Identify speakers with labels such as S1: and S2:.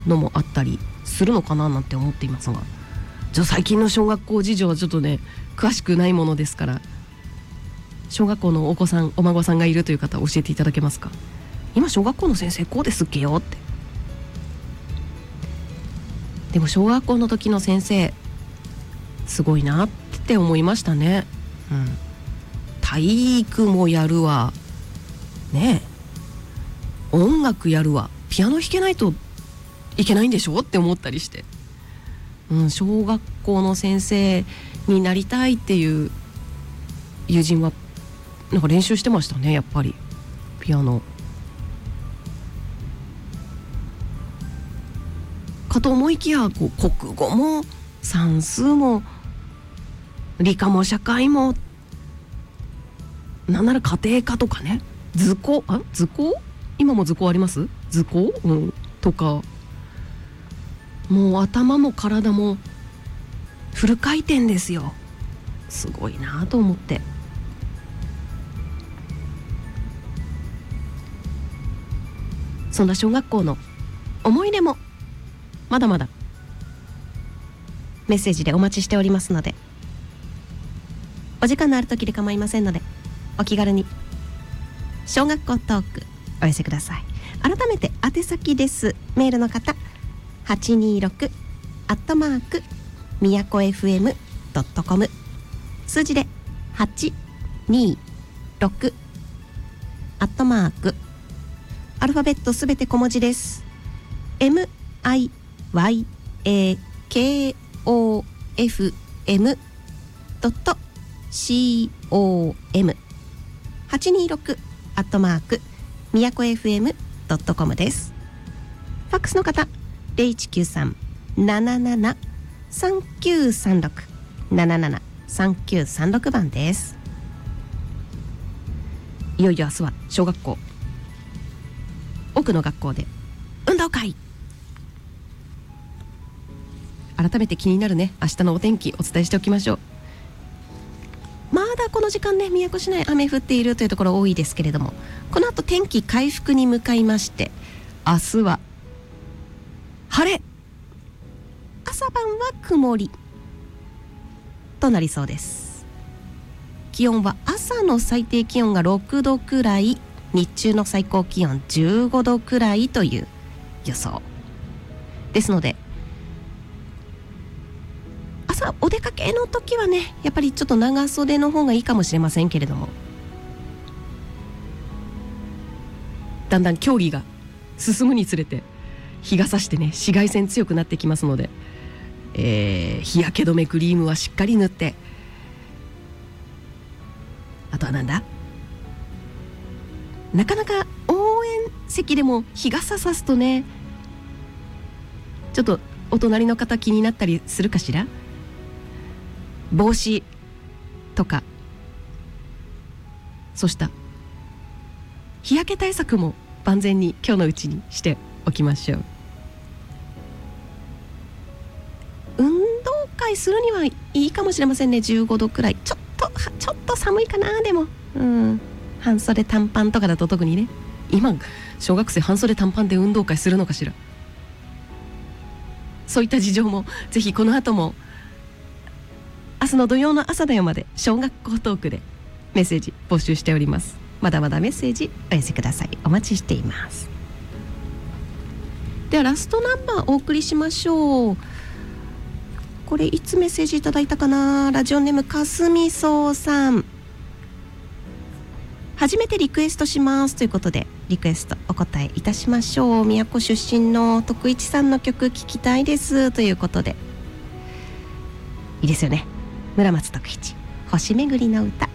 S1: のもあったりするのかななんて思っていますが、最近の小学校事情はちょっとね詳しくないものですから、小学校のお子さんお孫さんがいるという方教えていただけますか。今小学校の先生こうですっけよって。でも小学校の時の先生すごいなって思いましたね。体育もやるわねえ、音楽やるわ、ピアノ弾けないといけないんでしょって思ったりして、小学校の先生になりたいっていう友人はなんか練習してましたね、やっぱりピアノかと思いきや、国語も算数も理科も社会もなんなら家庭科とかね、図工今も図工あります？図工、とか、もう頭も体もフル回転ですよ。すごいなと思って。そんな小学校の思い出もまだまだメッセージでお待ちしておりますので、お時間のある時で構いませんのでお気軽に小学校トークお寄せください。改めて宛先です。メールの方826みやこ FM.com、 数字で826アルファベットすべて小文字です。 miyakofm.com 826みやこ FM.com です。ファックスの方0193-77-3936 77-3936番です。いよいよ明日は小学校、多くの学校で運動会。改めて気になるね、明日のお天気お伝えしておきましょう。まだこの時間ね、宮古市内雨降っているというところ多いですけれども、この後天気回復に向かいまして、明日は晴れ、朝晩は曇りとなりそうです。気温は朝の最低気温が6度くらい、日中の最高気温15度くらいという予想ですので、朝お出かけの時はね、やっぱりちょっと長袖の方がいいかもしれませんけれども、だんだん競技が進むにつれて日が差してね、紫外線強くなってきますので、日焼け止めクリームはしっかり塗って、あとはなんだ、なかなか応援席でも日傘さすとね、ちょっとお隣の方気になったりするかしら。帽子とかそうした日焼け対策も万全に今日のうちにしておきましょう。運動会するにはいいかもしれませんね。15度くらい、ちょっと寒いかな。でも半袖短パンとかだと特にね、今小学生半袖短パンで運動会するのかしら。そういった事情もぜひこの後も明日の土曜の朝だよまで小学校トークでメッセージ募集しております。まだまだメッセージお寄せください。お待ちしています。ではラストナンバーお送りしましょう。これいつメッセージいただいたかな。ラジオネームかすみそうさん、初めてリクエストしますということで、リクエストお答えいたしましょう。宮古出身の徳一さんの曲聴きたいですということで、いいですよね。村松徳一、星めぐりの歌。